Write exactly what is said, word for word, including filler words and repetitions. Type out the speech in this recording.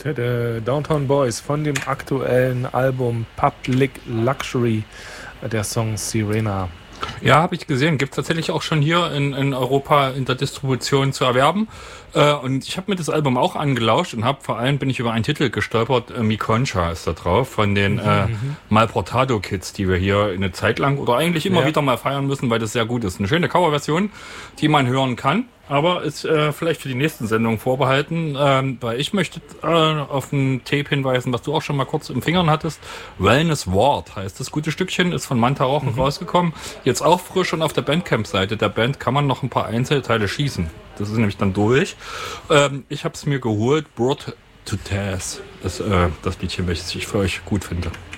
Tada, Downtown Boys von dem aktuellen Album Public Luxury, der Song Sirena. Ja, habe ich gesehen. Gibt es tatsächlich auch schon hier in, in Europa in der Distribution zu erwerben. Äh, und ich habe mir das Album auch angelauscht und habe vor allem bin ich über einen Titel gestolpert. Äh, Mi Concha ist da drauf von den äh, Malportado Kids, die wir hier eine Zeit lang oder eigentlich immer Ja. wieder mal feiern müssen, weil das sehr gut ist. Eine schöne Coverversion, die man hören kann. Aber ist äh, vielleicht für die nächsten Sendungen vorbehalten, ähm, weil ich möchte äh, auf ein Tape hinweisen, was du auch schon mal kurz im Fingern hattest. Wellness Ward heißt das gute Stückchen, ist von Manta Rochen mhm. rausgekommen. Jetzt auch frisch und auf der Bandcamp-Seite der Band kann man noch ein paar Einzelteile schießen. Das ist nämlich dann durch. Ähm, ich habe es mir geholt, Brought to Taz ist äh, das Liedchen, welches ich für euch gut finde.